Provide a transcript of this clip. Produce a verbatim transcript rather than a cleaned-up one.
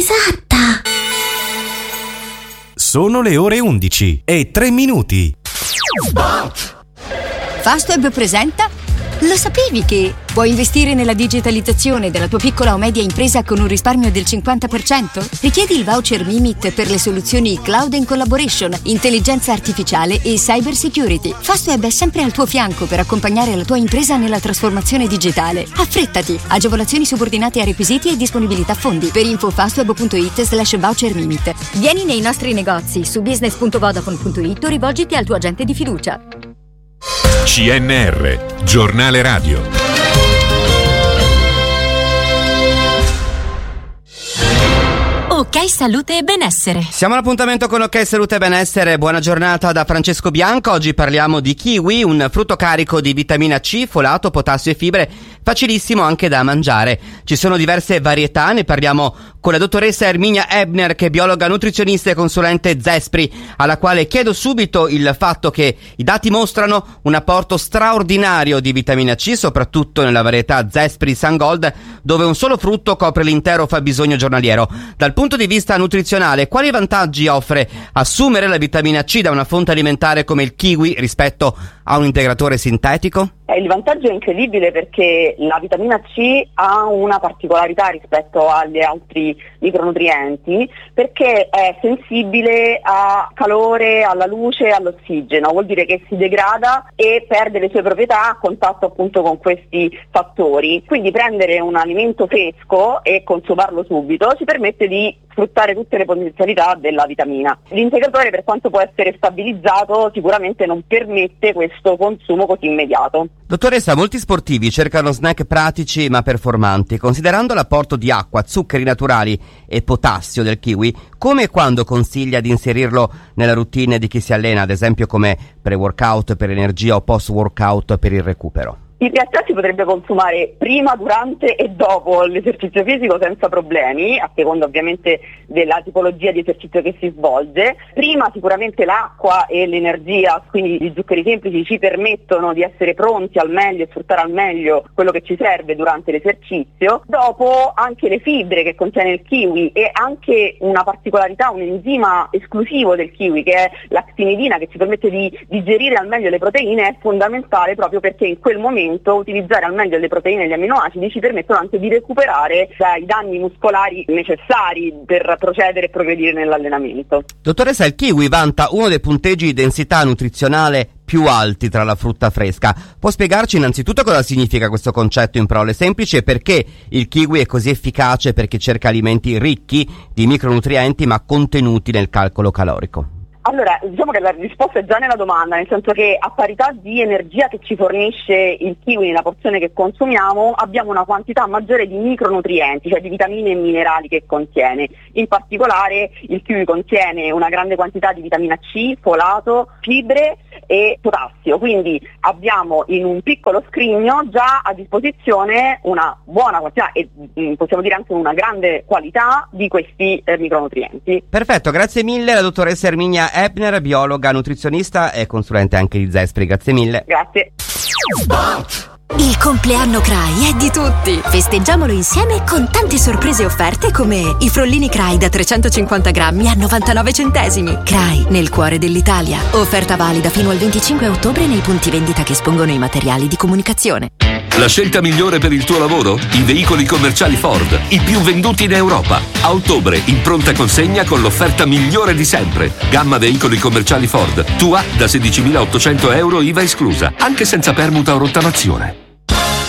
esatta. Sono le ore undici e tre minuti. Fastweb presenta. Lo sapevi che puoi investire nella digitalizzazione della tua piccola o media impresa con un risparmio del cinquanta per cento? Richiedi il voucher Mimit per le soluzioni Cloud and Collaboration, intelligenza artificiale e cyber security. Fastweb è sempre al tuo fianco per accompagnare la tua impresa nella trasformazione digitale. Affrettati! Agevolazioni subordinate a requisiti e disponibilità fondi. Per info fastweb.it slash voucher Mimit. Vieni nei nostri negozi su business punto vodafone punto it o rivolgiti al tuo agente di fiducia. C N R, giornale radio. Ok Salute e Benessere. Siamo all'appuntamento con Ok Salute e Benessere. Buona giornata da Francesco Bianco. Oggi parliamo di kiwi, un frutto carico di vitamina C, folato, potassio e fibre, facilissimo anche da mangiare. Ci sono diverse varietà, ne parliamo con la dottoressa Erminia Ebner, che è biologa nutrizionista e consulente Zespri, alla quale chiedo subito il fatto che i dati mostrano un apporto straordinario di vitamina C, soprattutto nella varietà Zespri Sun Gold, dove un solo frutto copre l'intero fabbisogno giornaliero. Dal punto di vista nutrizionale, quali vantaggi offre assumere la vitamina C da una fonte alimentare come il kiwi rispetto a un integratore sintetico? Eh, il vantaggio è incredibile perché la vitamina C ha una particolarità rispetto agli altri micronutrienti, perché è sensibile a calore, alla luce, all'ossigeno. Vuol dire che si degrada e perde le sue proprietà a contatto appunto con questi fattori. Quindi prendere un alimento fresco e consumarlo subito ci permette di sfruttare tutte le potenzialità della vitamina. L'integratore, per quanto può essere stabilizzato, sicuramente non permette questo consumo così immediato. Dottoressa, molti sportivi cercano snack pratici ma performanti. Considerando l'apporto di acqua, zuccheri naturali e potassio del kiwi, come e quando consiglia di inserirlo nella routine di chi si allena, ad esempio come pre-workout per energia o post-workout per il recupero? In realtà si potrebbe consumare prima, durante e dopo l'esercizio fisico senza problemi, a seconda ovviamente della tipologia di esercizio che si svolge. Prima sicuramente l'acqua e l'energia, quindi gli zuccheri semplici, ci permettono di essere pronti al meglio e sfruttare al meglio quello che ci serve durante l'esercizio. Dopo anche le fibre che contiene il kiwi e anche una particolarità, un enzima esclusivo del kiwi che è l'actinidina, che ci permette di digerire al meglio le proteine, è fondamentale proprio perché in quel momento utilizzare al meglio le proteine e gli amminoacidi ci permettono anche di recuperare dai danni muscolari necessari per procedere e progredire nell'allenamento. Dottoressa, il kiwi vanta uno dei punteggi di densità nutrizionale più alti tra la frutta fresca. Può spiegarci innanzitutto cosa significa questo concetto in parole semplici e perché il kiwi è così efficace per chi cerca alimenti ricchi di micronutrienti ma contenuti nel calcolo calorico? Allora, diciamo che la risposta è già nella domanda, nel senso che a parità di energia che ci fornisce il kiwi nella porzione che consumiamo, abbiamo una quantità maggiore di micronutrienti, cioè di vitamine e minerali che contiene. In particolare il kiwi contiene una grande quantità di vitamina C, folato, fibre e potassio, quindi abbiamo in un piccolo scrigno già a disposizione una buona quantità e mh, possiamo dire anche una grande qualità di questi eh, micronutrienti. Perfetto, grazie mille alla dottoressa Erminia Ebner, biologa, nutrizionista e consulente anche di Zespri. Grazie mille. Grazie. Il compleanno C R A I è di tutti. Festeggiamolo insieme con tante sorprese e offerte come i frollini C R A I da trecentocinquanta grammi a novantanove centesimi. C R A I, nel cuore dell'Italia. Offerta valida fino al venticinque ottobre nei punti vendita che espongono i materiali di comunicazione. La scelta migliore per il tuo lavoro? I veicoli commerciali Ford, i più venduti in Europa. A ottobre in pronta consegna con l'offerta migliore di sempre. Gamma veicoli commerciali Ford, tua da sedicimilaottocento euro I V A esclusa, anche senza permuta o rottamazione.